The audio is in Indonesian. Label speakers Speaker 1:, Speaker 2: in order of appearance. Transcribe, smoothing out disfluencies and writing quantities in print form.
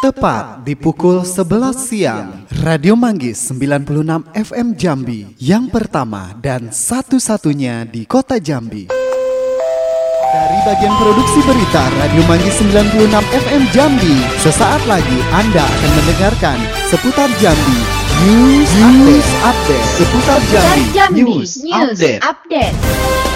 Speaker 1: Tepat di pukul 11 siang, Radio Manggis 96 FM Jambi, yang pertama dan satu-satunya di kota Jambi. Dari bagian produksi berita Radio Manggis 96 FM Jambi, sesaat lagi Anda akan mendengarkan seputar Jambi News Update. Seputar Jambi News Update.